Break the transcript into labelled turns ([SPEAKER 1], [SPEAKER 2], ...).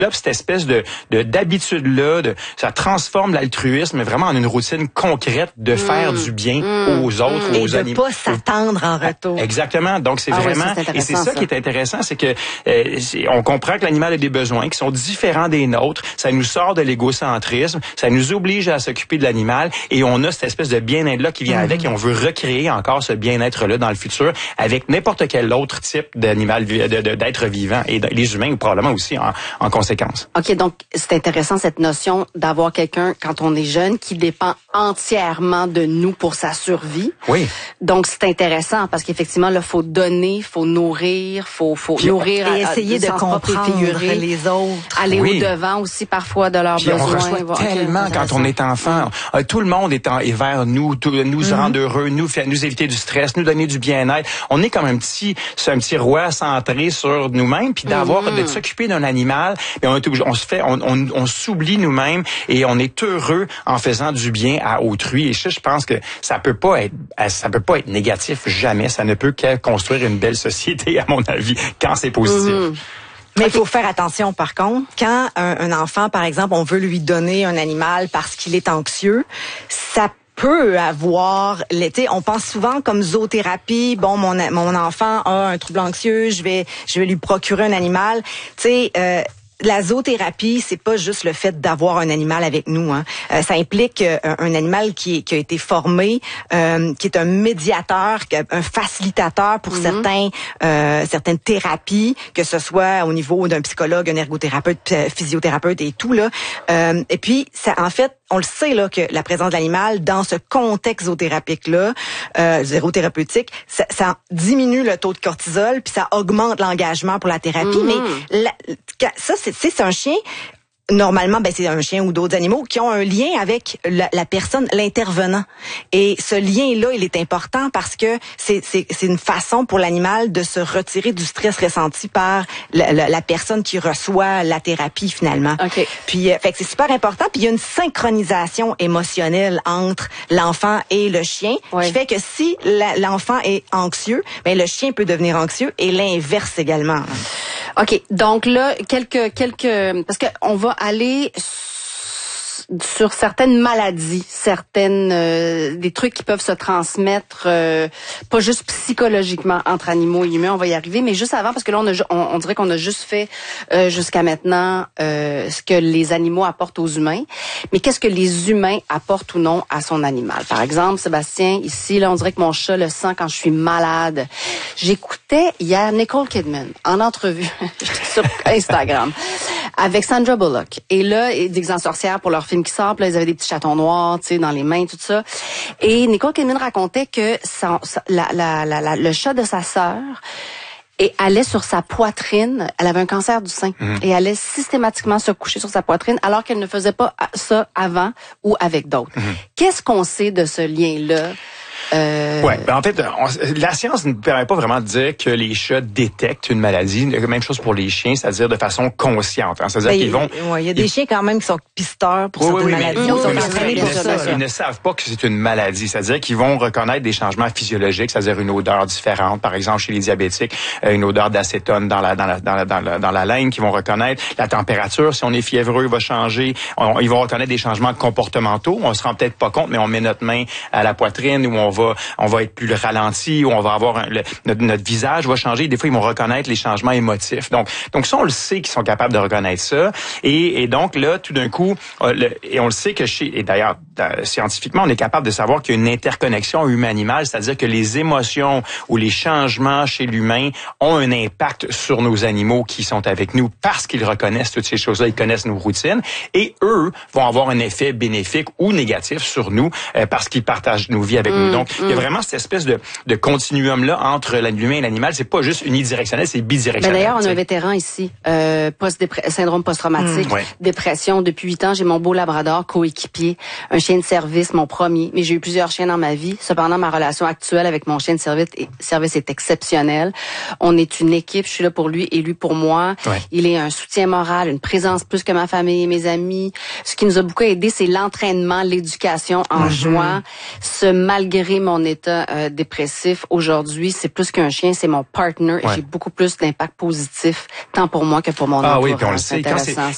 [SPEAKER 1] cette espèce d'habitude-là, ça transforme l'altruisme vraiment en une routine concrète de faire du bien aux autres, aux animaux.
[SPEAKER 2] Et de pas s'attendre en retour.
[SPEAKER 1] Exactement. Donc, c'est vraiment...
[SPEAKER 2] Oui,
[SPEAKER 1] et c'est ça qui est intéressant, c'est que on comprend que l'animal a des besoins qui sont différents des nôtres. Ça nous sort de l'égocentrisme. Ça nous oblige à s'occuper de l'animal. Et on a cette espèce de bien-être-là qui vient avec. Et on veut recréer encore ce bien-être-là dans le futur avec n'importe quel autre type d'animal, d'être vivant. Et les humains, probablement aussi, en conséquence.
[SPEAKER 3] OK, donc c'est intéressant cette notion d'avoir quelqu'un, quand on est jeune, qui dépend entièrement de nous pour sa survie.
[SPEAKER 1] Oui.
[SPEAKER 3] Donc c'est intéressant parce qu'effectivement, là, faut donner, faut nourrir, faut nourrir
[SPEAKER 2] et essayer de comprendre les autres.
[SPEAKER 3] Aller au-devant aussi parfois de leurs besoins.
[SPEAKER 1] On reçoit tellement quand on est enfant. Tout le monde est vers nous, nous rendre heureux, nous éviter du stress, nous donner du bien-être. On est comme un petit roi centré sur nous-mêmes, puis de s'occuper d'un animal. Et on s'oublie nous-mêmes et on est heureux en faisant du bien à autrui. Et je pense que ça peut pas être négatif jamais. Ça ne peut que construire une belle société, à mon avis, quand c'est positif.
[SPEAKER 2] Mais il faut faire attention, par contre, quand un enfant, par exemple, on veut lui donner un animal parce qu'il est anxieux, ça peut avoir, on pense souvent comme zoothérapie. Bon, mon enfant a un trouble anxieux, je vais lui procurer un animal. La zoothérapie, c'est pas juste le fait d'avoir un animal avec nous. Hein. Ça implique un animal qui a été formé, qui est un médiateur, un facilitateur pour certaines thérapies, que ce soit au niveau d'un psychologue, un ergothérapeute, physiothérapeute et tout là. Et puis, ça, en fait, on le sait là que la présence de l'animal dans ce contexte zoothérapeutique-là, zérothérapeutique, ça diminue le taux de cortisol puis ça augmente l'engagement pour la thérapie. Mais ça, c'est un chien. Normalement, c'est un chien ou d'autres animaux qui ont un lien avec la personne, l'intervenant. Et ce lien-là, il est important parce que c'est une façon pour l'animal de se retirer du stress ressenti par la personne qui reçoit la thérapie finalement.
[SPEAKER 3] Okay.
[SPEAKER 2] Puis, fait que c'est super important. Puis il y a une synchronisation émotionnelle entre l'enfant et le chien, qui fait que si l'enfant est anxieux, le chien peut devenir anxieux et l'inverse également.
[SPEAKER 3] OK, donc là, quelques parce que on va aller sur certaines maladies, des trucs qui peuvent se transmettre, pas juste psychologiquement entre animaux et humains, on va y arriver, mais juste avant, parce que là, on dirait qu'on a juste fait jusqu'à maintenant ce que les animaux apportent aux humains, mais qu'est-ce que les humains apportent ou non à son animal? Par exemple, Sébastien, ici, là, on dirait que mon chat le sent quand je suis malade. J'écoutais hier Nicole Kidman en entrevue sur Instagram avec Sandra Bullock. Et là, des sorcières pour leur film qui sort, là, ils avaient des petits chatons noirs, tu sais, dans les mains, tout ça. Et Nicole Kidman racontait que le chat de sa sœur allait sur sa poitrine. Elle avait un cancer du sein. Et allait systématiquement se coucher sur sa poitrine alors qu'elle ne faisait pas ça avant ou avec d'autres. Qu'est-ce qu'on sait de ce lien-là?
[SPEAKER 1] En fait, la science ne permet pas vraiment de dire que les chats détectent une maladie. Même chose pour les chiens, c'est-à-dire de façon consciente. Hein. C'est-à-dire qu'ils vont...
[SPEAKER 2] il y a des chiens quand même qui sont pisteurs pour certaines maladies.
[SPEAKER 1] Ils ne savent pas que c'est une maladie. C'est-à-dire qu'ils vont reconnaître des changements physiologiques, c'est-à-dire une odeur différente. Par exemple, chez les diabétiques, une odeur d'acétone dans la laine qu'ils vont reconnaître. La température, si on est fiévreux, va changer. Ils vont reconnaître des changements comportementaux. On se rend peut-être pas compte, mais on met notre main à la poitrine ou on va être plus ralenti, ou on va avoir notre visage va changer. Des fois, ils vont reconnaître les changements émotifs. Donc ça, on le sait qu'ils sont capables de reconnaître ça. Et donc là, tout d'un coup, et on le sait que et d'ailleurs, scientifiquement, on est capable de savoir qu'il y a une interconnexion humain-animal, c'est-à-dire que les émotions ou les changements chez l'humain ont un impact sur nos animaux qui sont avec nous parce qu'ils reconnaissent toutes ces choses-là, ils connaissent nos routines, et eux vont avoir un effet bénéfique ou négatif sur nous parce qu'ils partagent nos vies avec nous. Donc, il y a vraiment cette espèce de continuum-là entre l'humain et l'animal. C'est pas juste unidirectionnel, c'est bidirectionnel.
[SPEAKER 3] D'ailleurs, on a un vétéran ici, syndrome post-traumatique, dépression. Depuis 8 ans, j'ai mon beau labrador coéquipier, un chien de service, mon premier. Mais j'ai eu plusieurs chiens dans ma vie. Cependant, ma relation actuelle avec mon chien de service est exceptionnelle. On est une équipe. Je suis là pour lui et lui pour moi. Il est un soutien moral, une présence plus que ma famille et mes amis. Ce qui nous a beaucoup aidé, c'est l'entraînement, l'éducation en jouant. Malgré mon état dépressif, aujourd'hui, c'est plus qu'un chien, c'est mon partner et j'ai beaucoup plus d'impact positif, tant pour moi que pour mon entourage.
[SPEAKER 1] Ah oui, puis on le sait.